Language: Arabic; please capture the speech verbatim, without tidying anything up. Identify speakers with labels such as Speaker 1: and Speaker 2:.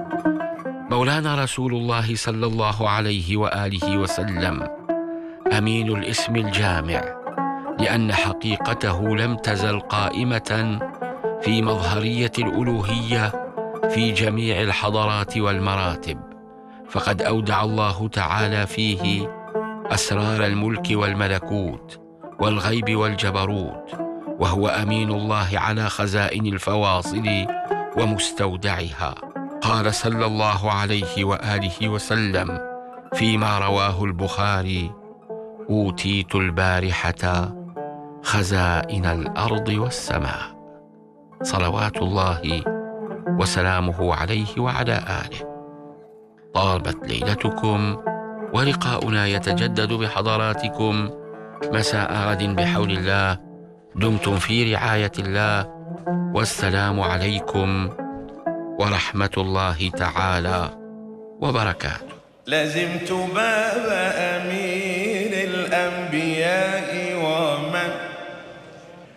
Speaker 1: مولانا رسول الله صلى الله عليه وآله وسلم أمين الاسم الجامع، لأن حقيقته لم تزل قائمة في مظهرية الألوهية في جميع الحضارات والمراتب، فقد أودع الله تعالى فيه أسرار الملك والملكوت والغيب والجبروت، وهو أمين الله على خزائن الفواصل ومستودعها. قال صلى الله عليه وآله وسلم فيما رواه البخاري: أوتيت البارحة خزائن الأرض والسماء، صلوات الله وسلامه عليه وعلى آله. طابت ليلتكم، ولقاؤنا يتجدد بحضراتكم مساء غد بحول الله. دمتم في رعاية الله، والسلام عليكم ورحمة الله تعالى وبركاته.
Speaker 2: لزمت باب